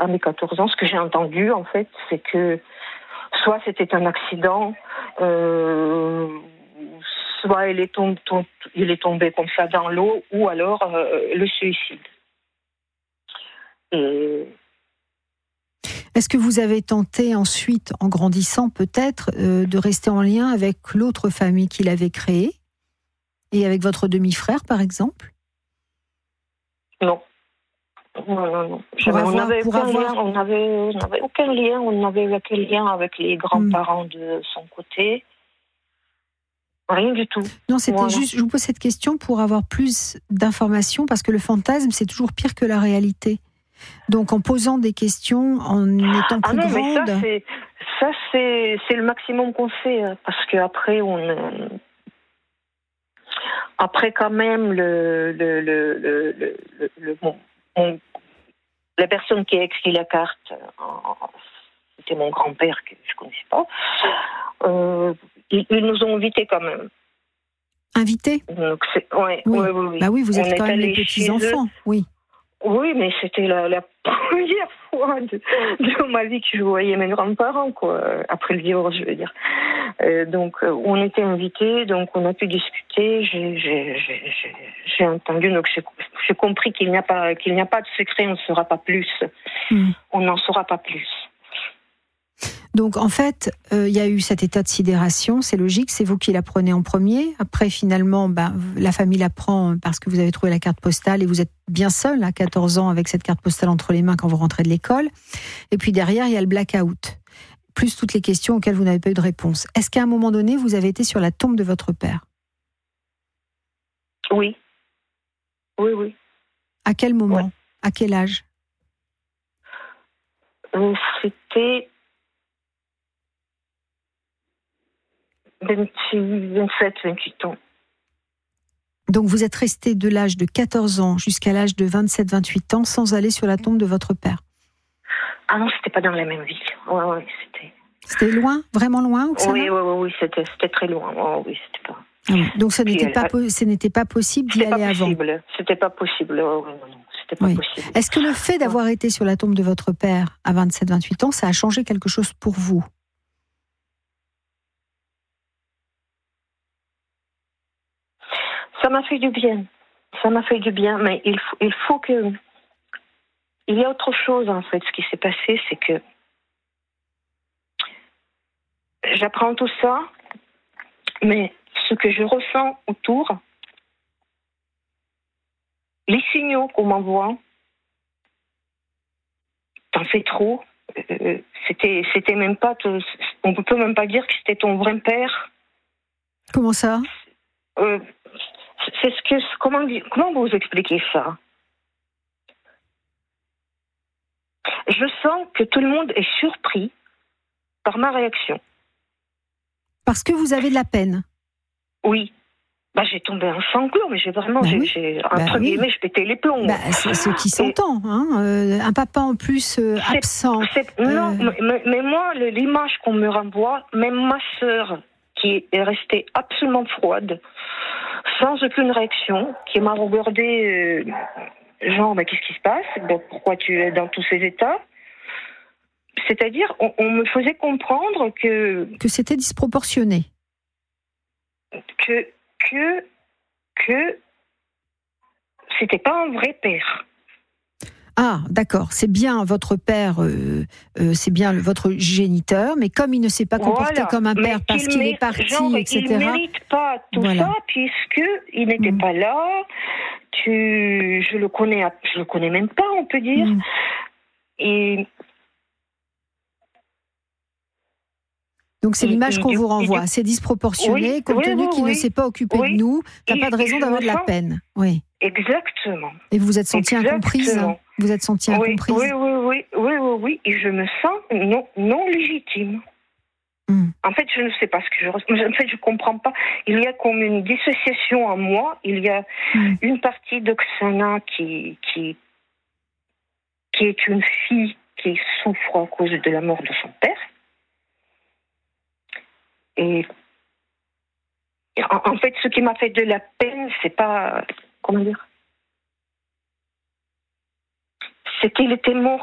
pas mes 14 ans. Ce que j'ai entendu, en fait, c'est que soit c'était un accident, soit il est tombé comme ça dans l'eau, ou alors le suicide. Et... Est-ce que vous avez tenté ensuite, en grandissant peut-être, de rester en lien avec l'autre famille qu'il avait créée et avec votre demi-frère, par exemple ? Non. Non. On n'avait aucun lien. On n'avait aucun lien avec les grands-parents de son côté. Rien du tout. Non, c'était juste, je vous pose cette question pour avoir plus d'informations, parce que le fantasme, c'est toujours pire que la réalité. Donc, en posant des questions, en étant plus grande... Mais ça, c'est le maximum qu'on fait, parce qu'après, après, quand même, la personne qui a écrit la carte, c'était mon grand-père que je ne connaissais pas, ils nous ont invités quand même. Invités ? Oui. Bah oui, vous êtes quand même les petits-enfants, oui. Oui, mais c'était la première fois de ma vie que je voyais mes grands-parents, quoi, après le divorce, je veux dire. Donc, on était invités, donc on a pu discuter. J'ai entendu, donc j'ai compris qu'il n'y a pas de secret, on ne saura pas plus. On n'en saura pas plus. Donc, en fait, il y a eu cet état de sidération, c'est logique, c'est vous qui l'apprenez en premier. Après, finalement, la famille l'apprend parce que vous avez trouvé la carte postale et vous êtes bien seul à 14 ans avec cette carte postale entre les mains quand vous rentrez de l'école. Et puis derrière, il y a le blackout, plus toutes les questions auxquelles vous n'avez pas eu de réponse. Est-ce qu'à un moment donné, vous avez été sur la tombe de votre père ? Oui. Oui. À quel moment ? Ouais. À quel âge ? C'était 27, 28 ans. Donc vous êtes resté de l'âge de 14 ans jusqu'à l'âge de 27, 28 ans sans aller sur la tombe de votre père ? Ah non, c'était pas dans la même ville. Oui, c'était... C'était loin ? Vraiment loin ? Oui, c'était très loin. Oui, c'était pas... Donc ce n'était pas possible d'y aller avant ? C'était pas possible. Non, c'était pas possible. Est-ce que le fait d'avoir été sur la tombe de votre père à 27, 28 ans, ça a changé quelque chose pour vous ? Ça m'a fait du bien, mais il faut que... Il y a autre chose, en fait. Ce qui s'est passé, c'est que j'apprends tout ça, mais ce que je ressens autour, les signaux qu'on m'envoie, t'en fais trop. C'était même pas... On ne peut même pas dire que c'était ton vrai père. Comment ça ? Comment vous expliquez ça ? Je sens que tout le monde est surpris par ma réaction. Parce que vous avez de la peine ? Oui. J'ai tombé en sanglots, mais entre guillemets, je pétais les plombs. C'est ce qui s'entend. Un papa en plus absent. Non, mais moi, l'image qu'on me renvoie, même ma sœur, qui est restée absolument froide, sans aucune réaction, qui m'a regardée, qu'est-ce qui se passe ? Pourquoi tu es dans tous ces états ? C'est-à-dire, on me faisait comprendre que c'était disproportionné. Que c'était pas un vrai père. Ah, d'accord. C'est bien votre père, c'est bien votre géniteur, mais comme il ne s'est pas comporté comme un père parce qu'il est parti, etc. Il ne mérite pas tout ça puisqu'il n'était pas là. Je le connais même pas, on peut dire. Et donc c'est l'image qu'on vous renvoie, c'est disproportionné, compte tenu qu'il ne s'est pas occupé de nous, il n'y a pas de raison d'avoir de la peine. Oui. Exactement. Et vous vous êtes sentie incomprise ? Vous êtes sentie incomprise ? Oui, et je me sens non légitime. En fait, je ne sais pas ce que je ressens. En fait, je comprends pas. Il y a comme une dissociation en moi. Il y a une partie d'Oksana qui est une fille qui souffre à cause de la mort de son père. Et en fait, ce qui m'a fait de la peine, c'est pas... Comment dire ? C'est qu'il était mort